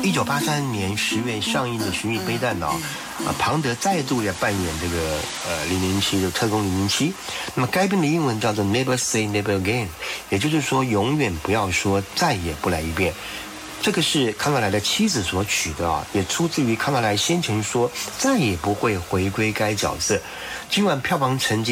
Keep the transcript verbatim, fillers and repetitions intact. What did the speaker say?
一九八三年十月上映的《寻觅飞弹》哦，啊，庞德再度要扮演这个呃零零七的特工零零七。那么该片的英文叫做 Never Say Never Again， 也就是说永远不要说再也不来一遍。这个是康纳莱的妻子所取的啊，也出自于康纳莱先前说再也不会回归该角色。尽管票房成绩